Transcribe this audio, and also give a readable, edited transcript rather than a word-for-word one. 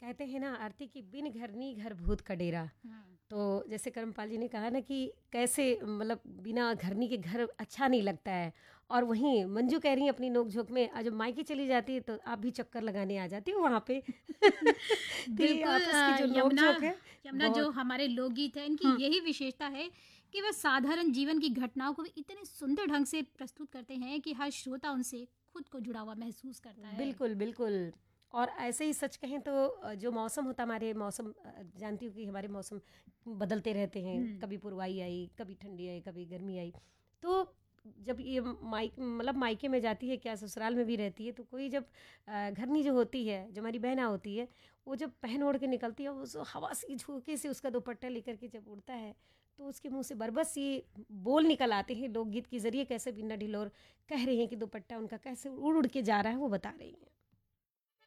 कहते हैं ना आरती की बिन घरनी घर भूत का डेरा। तो जैसे कर्मपाल जी ने कहा ना कि कैसे मतलब बिना घरनी के घर अच्छा नहीं लगता है, और वहीं मंजू कह रही है अपनी नोक झोंक में, आज जब मायके चली जाती है तो आप भी चक्कर लगाने आ जाती हो वहाँ पे। तो ये बिल्कुल। आपस की जो नोक यमुना झोंक है यमुना जो बहुत। हमारे लोकगीत है, इनकी यही विशेषता है कि वह साधारण जीवन की घटनाओं को भी इतने सुंदर ढंग से प्रस्तुत करते हैं कि हर श्रोता उनसे खुद को जुड़ा हुआ महसूस करता है। बिल्कुल बिल्कुल। और ऐसे ही सच कहें तो जो मौसम होता, हमारे मौसम जानती हूँ कि हमारे मौसम बदलते रहते हैं, कभी पुरवाई आई, कभी ठंडी आई, कभी गर्मी आई। तो जब ये मतलब मायके में जाती है, क्या ससुराल में भी रहती है, तो कोई जब घरनी जो होती है, जो हमारी बहना होती है, वो जब पहन ओढ़ के निकलती है, उस हवा से झोंके से उसका दुपट्टा लेकर के जब उड़ता है, तो उसके मुंह से बरबस ये बोल निकल आते हैं लोकगीत के जरिए, कैसे बिन्ना ढिलोर कह रही हैं कि दुपट्टा उनका कैसे उड़ उड़ के जा रहा है, वो बता रही हैं।